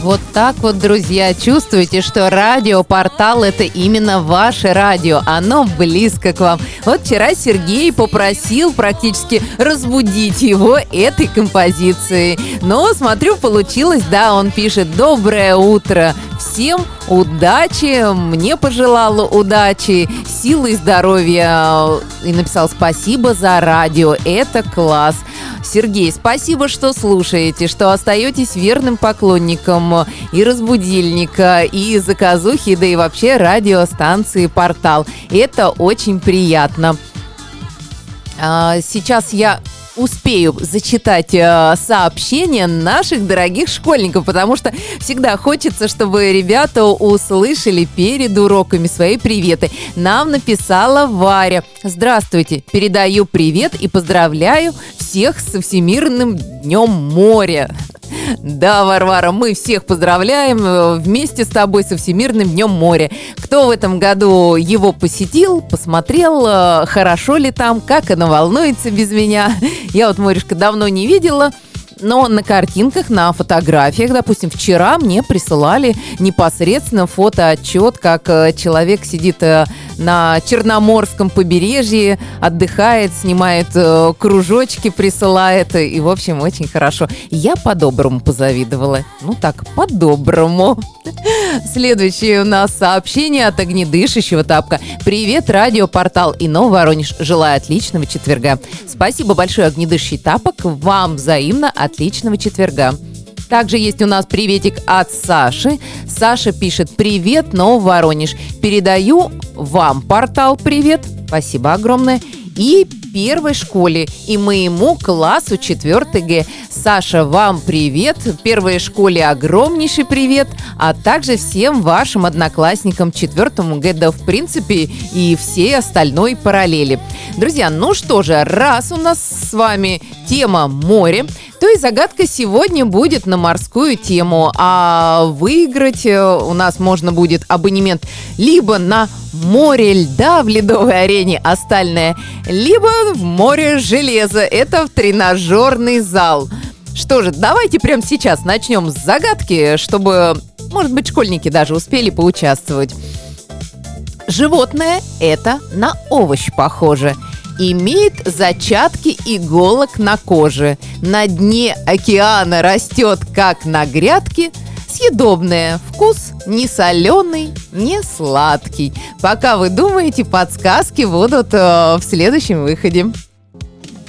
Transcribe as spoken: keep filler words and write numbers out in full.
Вот так вот, друзья, чувствуете, что радиопортал — это именно ваше радио, оно близко к вам. Вот вчера Сергей попросил практически разбудить его этой композицией. Но, смотрю, получилось, да, он пишет: «Доброе утро, всем удачи», мне пожелала удачи, силы и здоровья, и написал: «Спасибо за радио, это класс». Сергей, спасибо, что слушаете, что остаетесь верным поклонником и разбудильника, и заказухи, да и вообще радиостанции «Портал». Это очень приятно. Сейчас я успею зачитать э, сообщения наших дорогих школьников, потому что всегда хочется, чтобы ребята услышали перед уроками свои приветы. Нам написала Варя: «Здравствуйте, передаю привет и поздравляю всех со Всемирным днем моря». Да, Варвара, мы всех поздравляем вместе с тобой со Всемирным днем моря. Кто в этом году его посетил, посмотрел, хорошо ли там, как оно волнуется без меня. Я вот морюшка давно не видела, но на картинках, на фотографиях, допустим, вчера мне присылали непосредственно фотоотчет, как человек сидит на Черноморском побережье, отдыхает, снимает кружочки, присылает, и, в общем, очень хорошо. Я по-доброму позавидовала. Ну так, по-доброму. Следующее у нас сообщение от огнедышащего тапка. «Привет, радиопортал и Новый Воронеж. Желаю отличного четверга». Спасибо большое, огнедышащий тапок. Вам взаимно отличного четверга. Также есть у нас приветик от Саши. Саша пишет: «Привет, Новый Воронеж. Передаю вам, портал, привет». Спасибо огромное. И первой школе, и моему классу четвёртый Г. Саша, вам привет. Первой школе огромнейший привет, а также всем вашим одноклассникам четвёртому Г, да, в принципе, и всей остальной параллели. Друзья, ну что же, раз у нас с вами тема море, то и загадка сегодня будет на морскую тему. А выиграть у нас можно будет абонемент либо на море льда в ледовой арене «Остальное», либо в море железа, это в тренажерный зал. Что же, давайте прямо сейчас начнем с загадки, чтобы, может быть, школьники даже успели поучаствовать. Животное это на овощ похоже. Имеет зачатки иголок на коже. На дне океана растет, как на грядке. Съедобное. Вкус не соленый, не сладкий. Пока вы думаете, подсказки будут э, в следующем выходе.